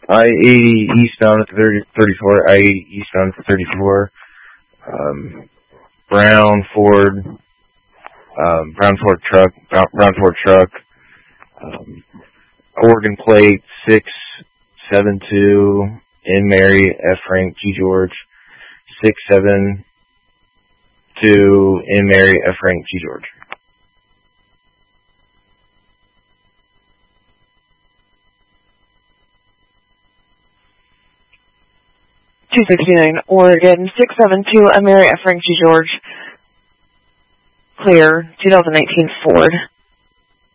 I-80 eastbound at 34, I-80 eastbound at 34, Brown Ford truck, Oregon plate 672, N. Mary, F. Frank, G. George, 672, N. Mary, F. Frank, G. George. 269 Oregon, 672, Mary F. Frank G. George. Clear, 2019 Ford.